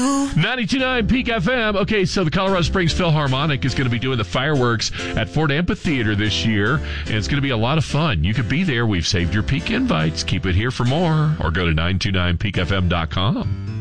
92.9 Peak FM. Okay, so the Colorado Springs Philharmonic is going to be doing the fireworks at Ford Amphitheater this year, and it's going to be a lot of fun. You could be there. We've saved your Peak invites. Keep it here for more, or go to 929peakfm.com.